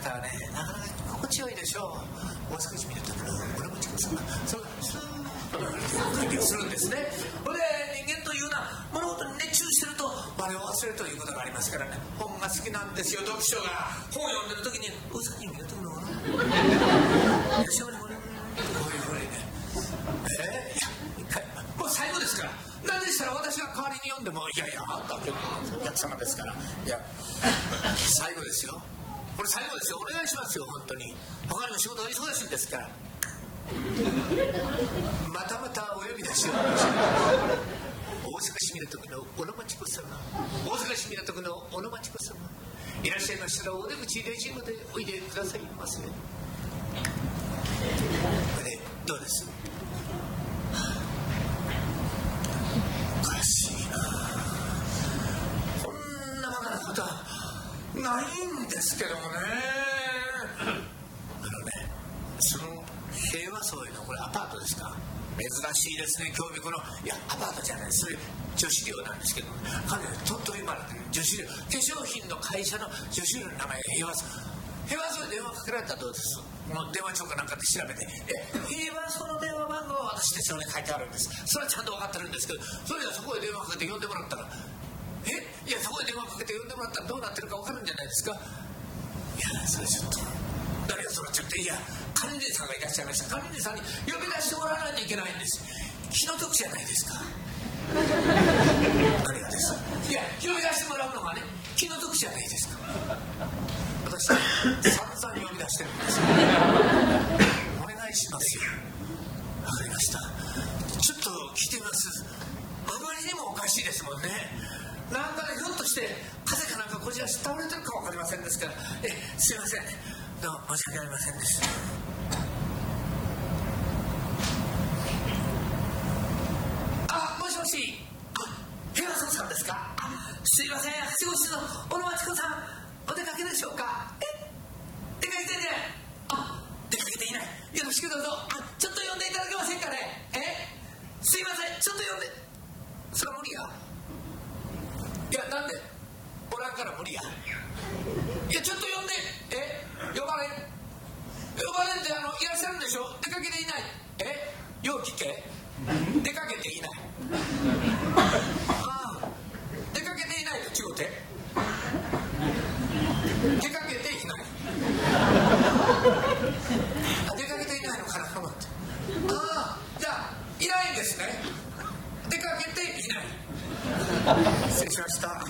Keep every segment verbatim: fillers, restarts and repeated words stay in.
方はね、なかなか心地よいでしょう。もう少し見るときの俺もちこさんがそうスーッと感じがするんですね。これで人間というのは物事に熱中してると我を忘れるということがありますからね。本が好きなんですよ。読書が本を読んでる時にうさぎ見るときのこういうふうにね、えー、いや一回もう最後ですから。なんでしたら私が代わりに読んでもいやいやあんたお客様ですから、いや最後ですよ。これ最後ですよ。お願いしますよ本当に。他にも仕事が忙しいんですから。またまたお呼び出しを大阪市港区の小野町子様、大阪市港区の小野町子様、いらっしゃいましたらお出口レジまでおいでくださいませ。これどうです？おかしいな。こんなバカなことはないんですけどもね。あのね、その平和荘へのこれアパートですか。珍しいですね。興味このいやアパートじゃないです。それ女子寮なんですけど、彼女鳥取生まれてる女子寮、化粧品の会社の女子寮の名前が平和荘。平和荘で電話かけられたらどうです？もう電話帳かなんかで調べて、え平和荘の電話番号は私手帳に書いてあるんです。それはちゃんと分かってるんですけど、それではそこへ電話かけて呼んでもらったら、えいやそこへ電話かけて呼んでもらったらどうなってるか分かるんじゃないですか。いやそれちょっと誰がそれちょっといや管理人さんがいらっしゃいました。管理人さんに呼び出してもらわないといけないんです。気の毒じゃないですか。何がです？いや呼び出してもらうのがね気の毒じゃないですか。私散々呼び出してるんですよ。お願いしますよ。わかりました。ちょっと聞いてみます。あまりにもおかしいですもんね。なんかねひょっとして風かなんかこちら倒れてるか分かりませんですから、えすいませんどうも申し訳ありませんでした。あもしもし、あ平和荘さんですか。あすいません、はしご室の小野町子さんお出かけでしょうか。え出かけていない。あ出かけていない。よろしくどうぞ。あちょっと呼んでいただけませんかね。えすいませんちょっと呼んで。それは無理や。いやなんでおらんから無理や。いやちょっと呼んで。え呼ばれん呼ばれんってあのいらっしゃるんでしょ。出かけていない。えよう聞け。出かけていない。ああ出かけていないと違うて。出かけていないあ出かけていないのかなと思って。ああじゃあいないんですね。出かけていない失礼しました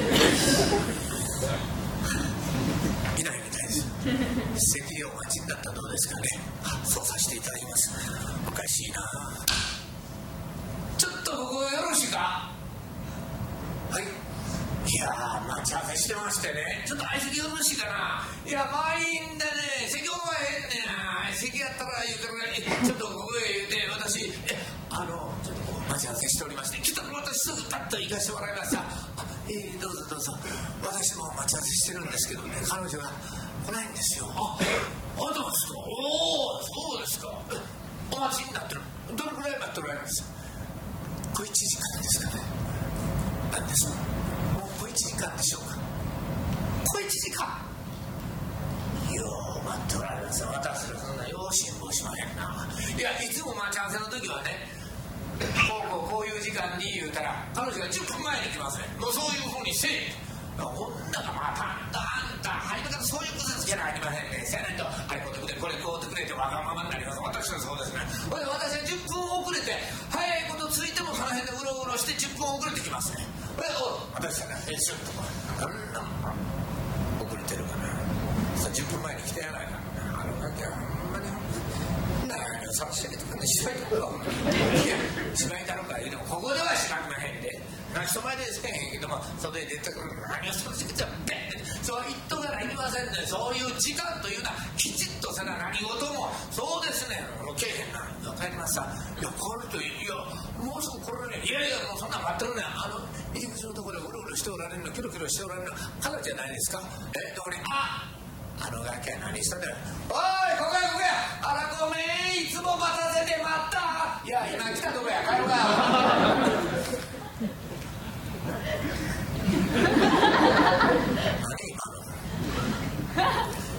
いないみたいです。席をお待ちになったらどうですかね。あそうさせていただきます。おかしいな。ちょっとここよろしいか。はいいやー待ち合わせしてましてね。ちょっと相席よろしいかな。いや満員でね席おまへんねん。席やったら言うからちょっとここへ言うて私えあのちょっと待ち合わせしておりまして、来たら私すぐパッと行かせてもらいました。あえー、どうぞどうぞ。私も待ち合わせしてるんですけどね彼女が来ないんですよ。ああどうですか。おおそうですか。お待ちになってる。どのくらい待っておられます。小一時間ですかね。何ですか。もう小一時間でしょうか。小一時間よう待っておられます。私はそんなよう辛抱しまへんな。いやいつも待ち合わせの時はねこうこうこういう時間に言うたら彼女がじゅっぷんまえに来ますね。もうそういうふうにせえ女がまたあんたあんた入り方そういうことつけなあきませんね。せやないとあれこうてくれこれこうてくれってわがままになります。私はそうですね。私はじゅっぷん遅れて早いことついてもその辺でうろうろしてじゅっぷん遅れてきますね。私はね編集とかあんな遅れてるかな。さじゅっぷんまえに来てやないかな。あのだけはほんまに何を探してとかね芝居とかいや芝居だろうか言うてもここではしなくまへんで人前でせえへんけども外で出てくる何をその時期じゃべんそう言っとかないりませんね。そういう時間というのはきちっとせな何事もそうですね。もうけえへんな帰りました。いやこれといやもうすぐこれねいやいやもうそんなん待ってるね。あの入り口のところでうろうろしておられるのキョロキョロしておられるの彼じゃないですか。えどこにああのガキは何したんだよ。おいここやここや。あらごめんいつも待たせて待った。いや今来たとこや帰ろうか